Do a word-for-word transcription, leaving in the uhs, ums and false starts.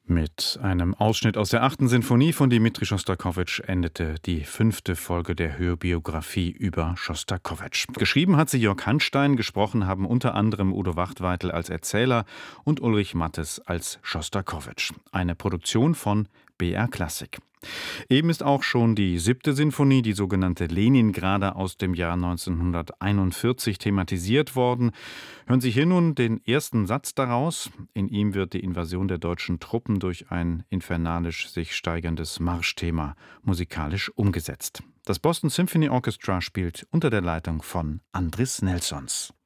Mit einem Ausschnitt aus der achten Sinfonie von Dmitri Schostakowitsch endete die fünfte Folge der Hörbiografie über Schostakowitsch. Geschrieben hat sie Jörg Hanstein, gesprochen haben unter anderem Udo Wachtweitel als Erzähler und Ulrich Mattes als Schostakowitsch. Eine Produktion von B R Klassik. Eben ist auch schon die siebte Sinfonie, die sogenannte Leningrader aus dem Jahr neunzehnhunderteinundvierzig, thematisiert worden. Hören Sie hier nun den ersten Satz daraus. In ihm wird die Invasion der deutschen Truppen durch ein infernalisch sich steigerndes Marschthema musikalisch umgesetzt. Das Boston Symphony Orchestra spielt unter der Leitung von Andris Nelsons.